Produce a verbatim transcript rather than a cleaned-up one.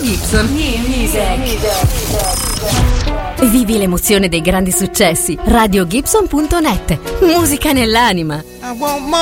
Gibson. New Music. Vivi l'emozione dei grandi successi. radio gibson punto net. Musica nell'anima. I want more.